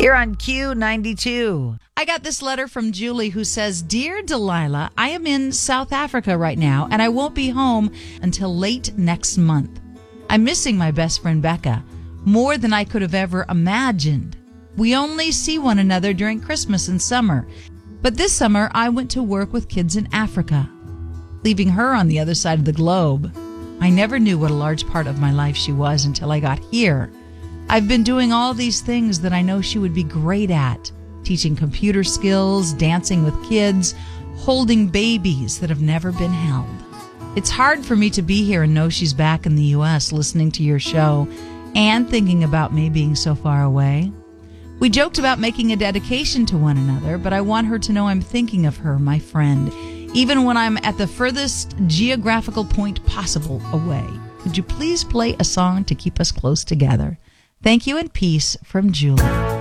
Here on Q92. I got this letter from Julie who says, Dear Delilah, I am in South Africa right now and I won't be home until late next month. I'm missing my best friend Becca more than I could have ever imagined. We only see one another during Christmas and summer, but this summer I went to work with kids in Africa, leaving her on the other side of the globe. I never knew what a large part of my life she was until I got here. I've been doing all these things that I know she would be great at, teaching computer skills, dancing with kids, holding babies that have never been held. It's hard for me to be here and know she's back in the U.S. listening to your show and thinking about me being so far away. We joked about making a dedication to one another, but I want her to know I'm thinking of her, my friend, even when I'm at the furthest geographical point possible away. Would you please play a song to keep us close together? Thank you and peace from Julie.